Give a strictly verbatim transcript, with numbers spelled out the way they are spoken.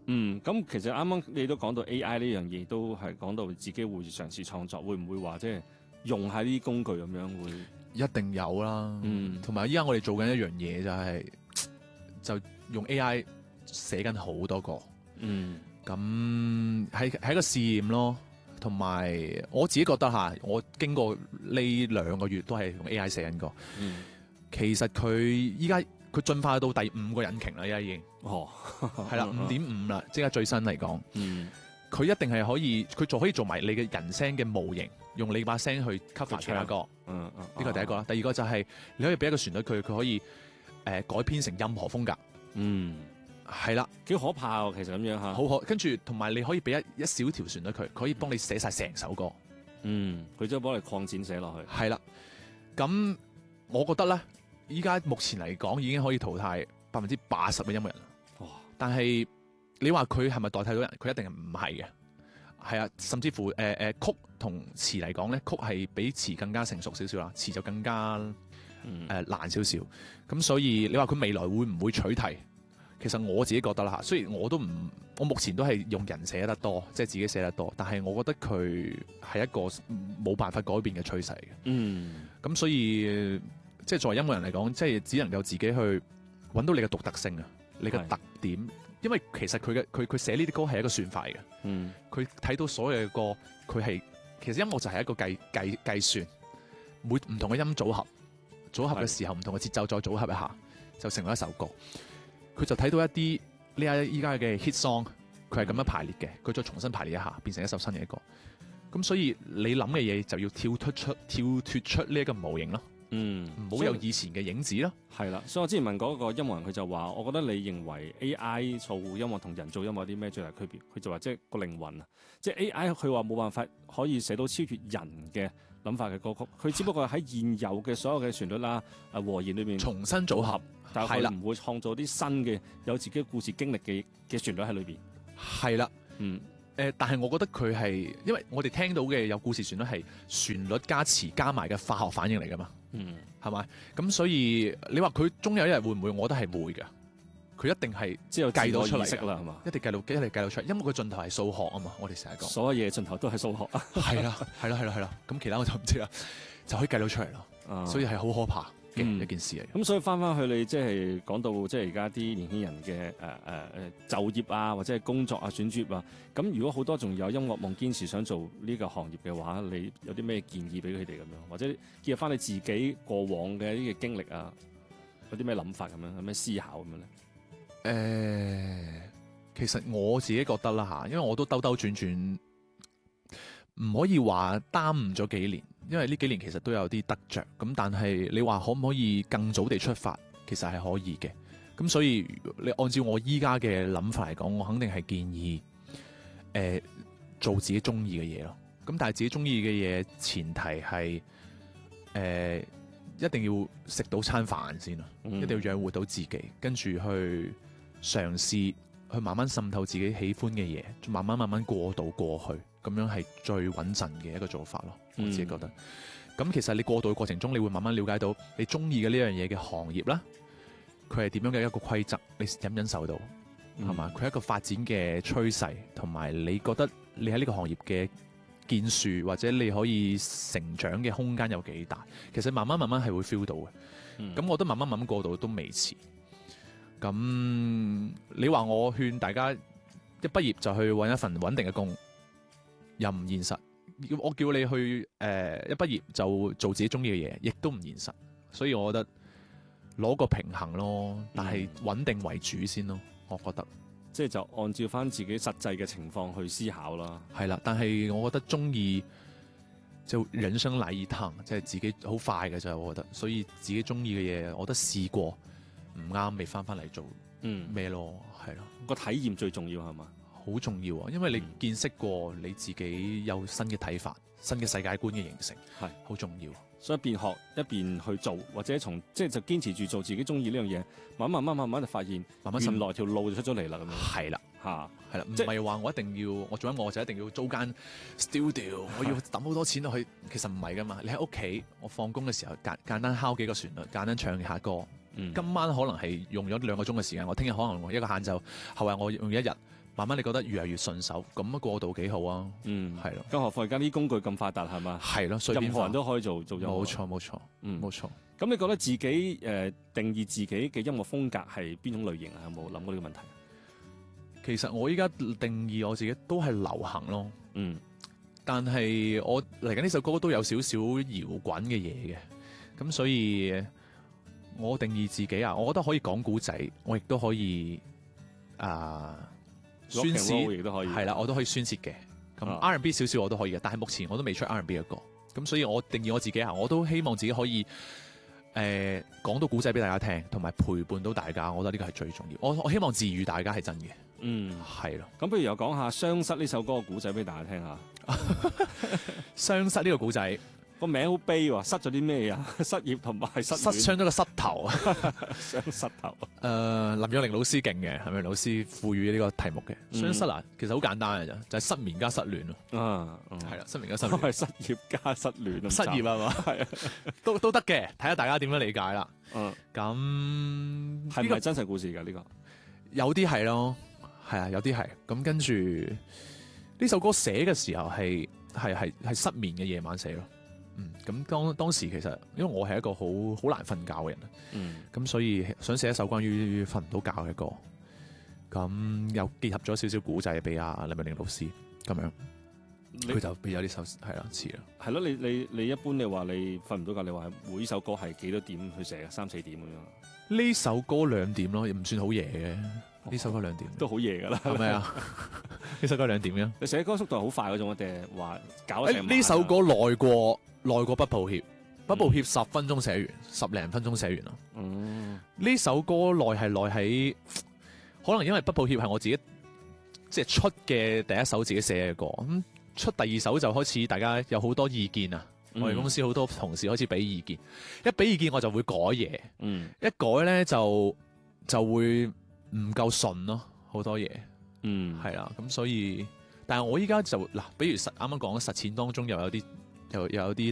嗯，咁其實啱啱你都講到 A I 呢樣嘢，都係講到自己會嘗試創作，會唔會話即係用下呢啲工具咁樣會？ 一定有啦。 嗯， 同埋依家我哋做緊一樣嘢就係、就用 A I 寫緊好多個。 嗯， 咁係係一個試驗咯。同埋我自己覺得嚇，我經過呢兩個月都係用 A I 寫緊個。 嗯， 其實佢依家佢進化到第五個引擎啦，依家已經。 哦， 係啦，五點五啦，即係最新嚟講。 嗯， 佢一定係可以，佢仲可以做埋你嘅人聲嘅模型，用你把聲去 cover 其他歌。 嗯嗯， 呢個第一個啦。第二個就係你可以俾一個旋律佢，佢可以誒、呃、改編成任何風格。 嗯， 係啦， 幾可怕喎，其實咁樣嚇。 好可。跟住同埋你可以俾一一小條旋律佢，佢可以幫你寫晒成首歌。 嗯，佢即係幫你擴展寫落去。 係啦，咁我覺得咧，依家目前嚟講已經可以淘汰百分之八十嘅音樂人。 哇！ 但係你話佢係咪代替到人？佢一定係唔係嘅。係啊，甚至乎誒誒、呃、曲同詞嚟講咧，曲係比詞更加成熟少少啦，詞就更加誒、 嗯呃、難少少。咁所以你話佢未來會唔會取替？其實我自己覺得啦嚇，雖然我都唔，我目前都係用人寫得多，即係自己寫得多，但係我覺得佢係一個冇辦法改變嘅趨勢嘅。 嗯， 咁所以即係作為音樂人嚟講，即係只能夠自己去揾到你嘅獨特性啊，你嘅特點。因為其實佢嘅佢佢寫呢啲歌係一個算法嘅。 嗯， 佢睇到所有嘅歌，佢係其實音樂就係一個計計計算，每唔同嘅音組合組合嘅時候，唔同嘅節奏再組合一下，就成為一首歌。佢就睇到一啲呢家依家嘅 hit song，佢係咁樣排列嘅，佢再重新排列一下，變成一首新嘅歌。咁所以你諗嘅嘢就要跳脱出跳脱出呢一個模型咯。 嗯， 唔好有以前嘅影子咯。 係啦，所以我之前問過一個音樂人，佢就話：我覺得你認為 A I 做音樂同人做音樂有啲咩最大區別？佢就話即係個靈魂啊，即係 A I 佢話冇辦法可以寫到超越人嘅諗法嘅歌曲，佢只不過喺現有嘅所有嘅旋律啦、啊和弦裏面重新組合， 但係佢唔會創造啲新嘅有自己故事經歷嘅嘅旋律喺裏邊。 係啦， 嗯。 誒、呃，但係我覺得佢係，因為我哋聽到嘅有故事旋律係旋律加詞加埋嘅化學反應嚟噶嘛， 嗯， 係咪？咁所以你話佢終有一日會唔會？我覺得係會嘅。佢一定係之後計到出嚟㗎啦，係嘛？ 一定計到，一定計到出嚟。因為佢盡頭係數學啊嘛，我哋成日講。 所有嘢盡頭都係數學啊。 係啦，係啦，係啦，係啦。咁其他我就唔知啦，就可以計到出嚟咯。 啊、 所以係好可怕嘅、 嗯、 一件事嚟。咁、 嗯、所以翻翻去你即係講到即係而家啲年輕人嘅誒誒誒就業啊，或者係工作啊選專業啊，咁如果好多仲有音樂夢堅持想做呢個行業嘅話，你有啲咩建議俾佢哋咁樣？或者結合翻你自己過往嘅呢個經歷啊，有啲咩諗法咁樣，有咩思考咁樣咧？ 誒、呃，其實我自己覺得啦嚇，因為我都兜兜轉轉，唔可以話耽誤咗幾年，因為呢幾年其實都有啲得着。咁但係你話可唔可以更早地出發，其實係可以嘅。咁所以你按照我依家嘅諗法嚟講，我肯定係建議誒、呃、做自己中意嘅嘢咯。咁但係自己中意嘅嘢前提係誒、呃、一定要食到餐飯先咯，嗯、一定要養活到自己，跟住去嘗試去慢慢滲透自己喜歡嘅嘢，慢慢慢慢過渡過去，咁樣係最穩陣嘅一個做法咯。我自己覺得。咁、嗯、其實你過渡嘅過程中，你會慢慢了解到你中意嘅呢樣嘢嘅行業啦，佢係點樣嘅一個規則，你忍唔忍受到，係嘛、嗯？佢係一個發展嘅趨勢，同埋你覺得你喺呢個行業嘅建樹或者你可以成長嘅空間有幾大？其實慢慢慢慢係會 feel 到嘅。咁、嗯、我覺得慢慢慢慢過渡都未遲。咁你話我勸大家一畢業就去揾一份穩定嘅工，又唔現實。我叫你去誒、呃、一畢業就做自己中意嘅嘢，亦都唔現實。所以我覺得攞個平衡咯，但係穩定為主先咯。我覺得即係就按照翻自己實際嘅情況去思考啦。 係啦，但係我覺得中意就人生嚟一趟，即係自己好快嘅啫。我覺得，所以自己中意嘅嘢，我覺得試過唔啱，未翻翻嚟做嗯咩咯，係咯， 個體驗最重要係嘛？ 好重要啊，因為你見識過，你自己有新嘅睇法、新嘅世界觀嘅形成，係好重要。 所以一邊學一邊去做，或者從即係就堅持住做自己中意呢樣嘢，慢慢慢慢慢慢就發現，慢慢原來條路就出咗嚟啦咁樣。 係啦， 嚇係啦，唔係話我一定要我做緊我就一定要租間 studio，我要抌好多錢落去。其實唔係噶嘛，你喺屋企，我放工嘅時候簡簡單敲幾個旋律，簡單唱下歌。嗯、今晚可能係用咗兩個鐘嘅時間，我聽日可能一個晏晝，後日我用一日慢慢你覺得越嚟越順手，咁樣過渡幾好啊。 嗯， 係咯， 更何況而家啲工具咁發達係嘛？ 係咯，隨任便化何人都可以做做音樂。 冇錯冇錯， 嗯， 冇錯。 咁你覺得自己誒、呃、定義自己嘅音樂風格係邊種類型啊？有冇諗過呢個問題？ 其實我依家定義我自己都係流行咯， 嗯， 但係我嚟緊呢首歌都有少少搖滾嘅嘢嘅，咁所以我定義自己啊，我覺得可以講古仔，我亦都可以啊、宣 Rock and 泄， roll 亦都可以， 係啦，我都可以宣泄嘅。咁啊 R and B 少少我都可以嘅，但係目前我都未出 R and B 一個，咁所以我定義我自己啊，我都希望自己可以誒講到古仔俾大家聽，同埋陪伴到大家，我覺得呢個係最重要。我我希望治癒大家係真嘅。 嗯， 係咯， 咁不如又講下《雙失》呢首歌嘅古仔俾大家聽下。 雙失呢個古仔， 個名好悲喎，失咗啲咩啊？失業同埋失戀失傷咗個膝頭啊！ 雙失頭。 誒、呃，林若寧老師勁嘅，係咪老師賦予呢個題目嘅？ 嗯雙失啊，其實好簡單嘅啫，就係、是、失眠加失戀咯。 啊， 係啦，失眠加失都戀， 係失業加失戀咁失業係嘛？係啊，都都得嘅，睇下大家點樣理解啦。 嗯， 咁係呢個咪真實故事㗎？呢個有啲係咯，係啊，有啲係。咁跟住呢首歌寫嘅時候係係係係失眠嘅夜晚寫咯。嗯，咁當當時其實因為我係一個好好難瞓覺嘅人， 嗯， 咁所以想寫一首關於瞓唔到覺嘅歌。咁又結合咗少少古仔俾阿林若寧老師咁樣，佢就俾咗呢首係啦詞啦。 係咯，你你你一般你話你瞓唔到覺，你話每首歌係幾多點去寫嘅？三四點咁樣。 呢首歌兩點咯，唔算好夜嘅。呢、 哦、 首歌兩點都好夜㗎啦， 係咪啊？呢首歌兩點嘅。 你寫歌速度係好快嗰種，定係話搞咗成晚？ 呢首歌耐過耐過不抱歉，不抱歉十分鐘寫完，十零分鐘寫完咯。 嗯， 呢首歌耐係耐喺，可能因為不抱歉係我自己即係出嘅第一首自己寫嘅歌，咁出第二首就開始大家有好多意見啊！ 嗯、 我哋公司好多同事開始俾意見，一俾意見我就會改嘢， 嗯， 一改咧就就會唔夠順咯，好多嘢， 嗯， 係啦，咁所以，但係我依家就嗱，比如實啱啱講實踐當中又有啲又又有啲